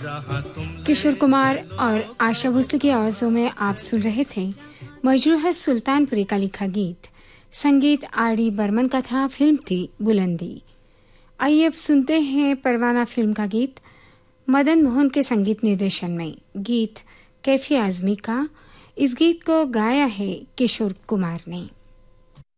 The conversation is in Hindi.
किशोर कुमार और आशा भोसले की आवाज़ों में आप सुन रहे थे मजरूह सुल्तानपुरी का लिखा गीत। संगीत आर.डी. बर्मन का था। फिल्म थी बुलंदी। आइए अब सुनते हैं परवाना फिल्म का गीत मदन मोहन के संगीत निर्देशन में। गीत कैफी आजमी का। इस गीत को गाया है किशोर कुमार ने।